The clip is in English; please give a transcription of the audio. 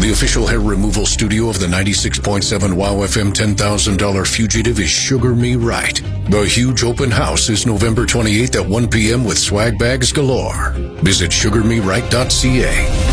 The official hair removal studio of the 96.7 WOW FM $10,000 fugitive is Sugar Me Right. The huge open house is November 28th at 1 p.m. with swag bags galore. Visit sugarmeright.ca.